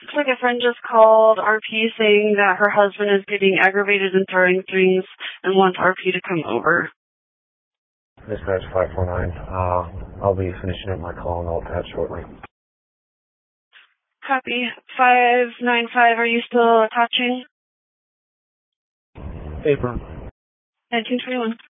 Looks like a friend just called RP saying that her husband is getting aggravated and throwing things and wants RP to come over. Dispatch 549. I'll be finishing up my call and I'll attach shortly. Copy. 595, are you still attaching? Apron. 1921.